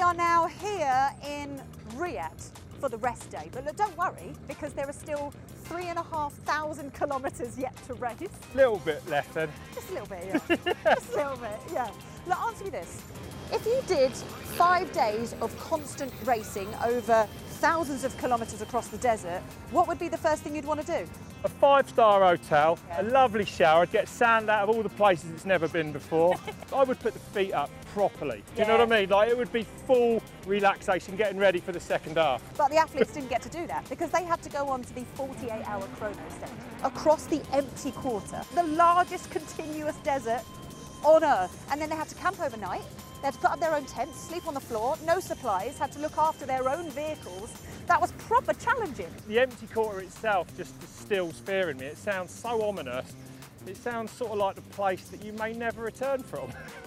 are now here in Riyadh for the rest day, but look, don't worry, because there are still 3,500 kilometres yet to race. Little bit left then. Just a little bit, yeah. Just a little bit, yeah. Look, answer me this. If you did 5 days of constant racing over thousands of kilometres across the desert, what would be the first thing you'd want to do? A 5-star hotel, a lovely shower, I'd get sand out of all the places it's never been before. I would put the feet up properly. Do you know what I mean? Like, it would be full relaxation, getting ready for the second half. But the athletes didn't get to do that because they had to go on to the 48-hour chrono stage across the empty quarter, the largest continuous desert on Earth. And then they had to camp overnight. They had to put up their own tents, sleep on the floor, no supplies, had to look after their own vehicles. That was proper challenging. The empty quarter itself just distills fear in me. It sounds so ominous. It sounds sort of like the place that you may never return from.